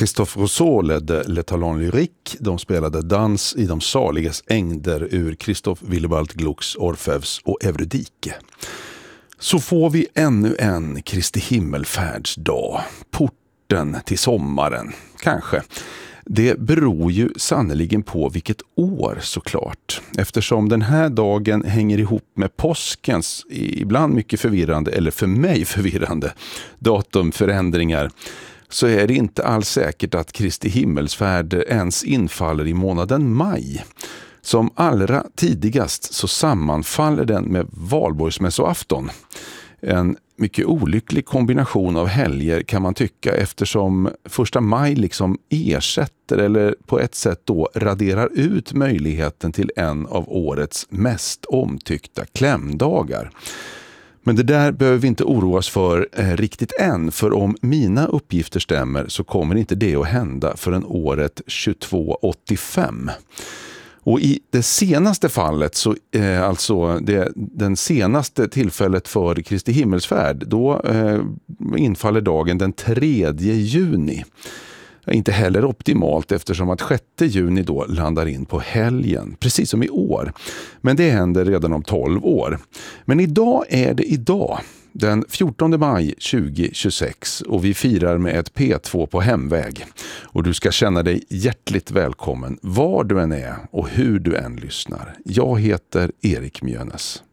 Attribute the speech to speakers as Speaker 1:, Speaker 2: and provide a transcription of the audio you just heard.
Speaker 1: Christophe Rousseau ledde Le Talon Lyrique. De spelade Dans i de saliges ängder ur Christoph Willibald Glucks Orfeus och Eurydike. Så får vi ännu en Kristi himmelfärdsdag. Porten till sommaren, kanske. Det beror ju sannoliken på vilket år såklart. Eftersom den här dagen hänger ihop med påskens ibland mycket förvirrande, eller för mig förvirrande, datumförändringar, så är det inte alls säkert att Kristi himmelsfärd ens infaller i månaden maj. Som allra tidigast så sammanfaller den med valborgsmässoafton. En mycket olycklig kombination av helger kan man tycka, eftersom första maj liksom ersätter eller på ett sätt då raderar ut möjligheten till en av årets mest omtyckta klämdagar. Men det där behöver vi inte oroa oss för riktigt än, för om mina uppgifter stämmer så kommer inte det att hända förrän året 2285. Och i det senaste fallet, så alltså den senaste tillfället för Kristi himmelsfärd, då infaller dagen den 3 juni. Inte heller optimalt, eftersom att 6 juni då landar in på helgen, precis som i år. Men det händer redan om 12 år. Men idag är det idag, den 14 maj 2026, och vi firar med ett P2 på hemväg. Och du ska känna dig hjärtligt välkommen var du än är och hur du än lyssnar. Jag heter Erik Mjönes.